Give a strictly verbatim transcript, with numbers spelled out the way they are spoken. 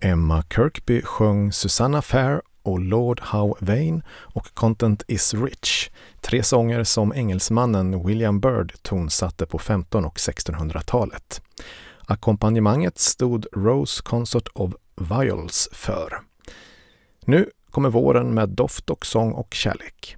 Emma Kirkby sjöng Susanna Fair och Lord How Vain och Content is Rich, tre sånger som engelsmannen William Byrd tonsatte på femtonhundra- och sextonhundratalet. Ackompanjemanget stod Rose Consort of Viols för. Nu kommer våren med doft och sång och kärlek.